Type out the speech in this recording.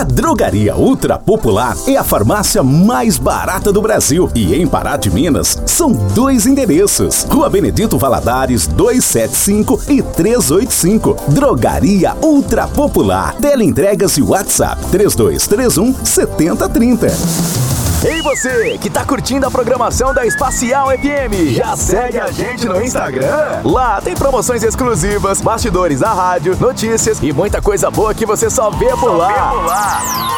Drogaria Ultra Popular é a farmácia mais barata do Brasil e em Pará de Minas são 2 endereços: Rua Benedito Valadares 275 e 385. Drogaria Ultra Popular. Teleentregas e WhatsApp 3231 7030. Ei você, que tá curtindo a programação da Espacial FM, já segue a gente no Instagram? Lá tem promoções exclusivas, bastidores da rádio, notícias e muita coisa boa que você só vê por lá.